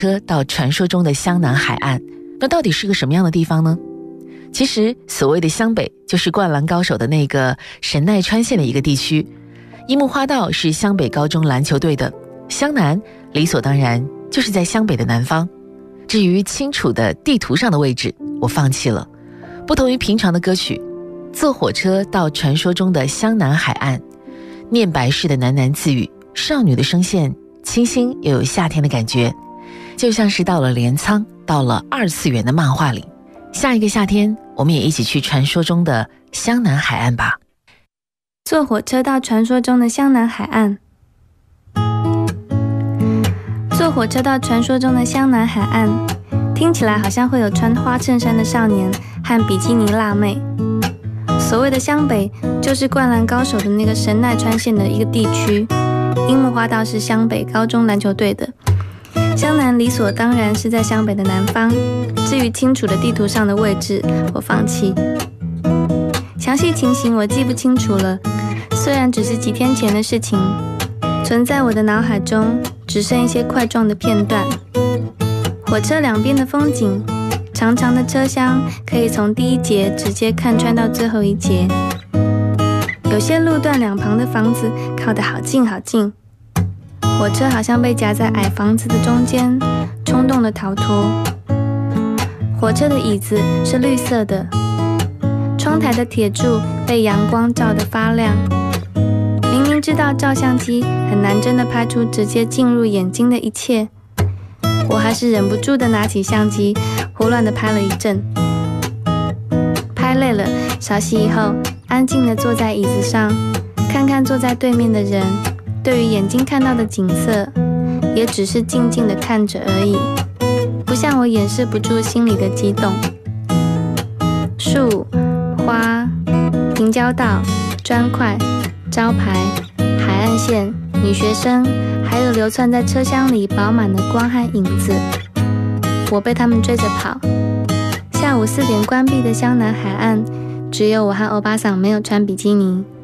车到传说中的湘南海岸，那到底是个什么样的地方呢？其实所谓的湘北就是灌篮高手的那个神奈川县的一个地区，樱木花道是湘北高中篮球队的，湘南理所当然就是在湘北的南方。至于清楚的地图上的位置，我放弃了。不同于平常的歌曲，坐火车到传说中的湘南海岸，念白式的喃喃自语，少女的声线清新又有夏天的感觉，就像是到了镰仓，到了二次元的漫画里。下一个夏天，我们也一起去传说中的湘南海岸吧。 坐火车到传说中的湘南海岸。坐火车到传说中的湘南海岸，听起来好像会有穿花衬衫的少年和比基尼辣妹。所谓的湘北，就是灌篮高手的那个神奈川县的一个地区。樱木花道是湘北高中篮球队的，湘南理所当然是在湘北的南方。至于清楚的地图上的位置，我放弃。详细情形我记不清楚了，虽然只是几天前的事情，存在我的脑海中只剩一些块状的片段。火车两边的风景，长长的车厢可以从第一节直接看穿到最后一节。有些路段两旁的房子靠得好近好近，火车好像被夹在矮房子的中间，冲动的逃脱。火车的椅子是绿色的，窗台的铁柱被阳光照得发亮。明明知道照相机很难真的拍出直接进入眼睛的一切，我还是忍不住的拿起相机，胡乱的拍了一阵。拍累了，稍息以后，安静的坐在椅子上，看看坐在对面的人，对于眼睛看到的景色，也只是静静的看着而已，不像我掩饰不住心里的激动。树、花、平交道、砖块、招牌、海岸线、女学生，还有流窜在车厢里饱满的光和影子，我被他们追着跑。下午4点关闭的湘南海岸，只有我和欧巴桑没有穿比基尼。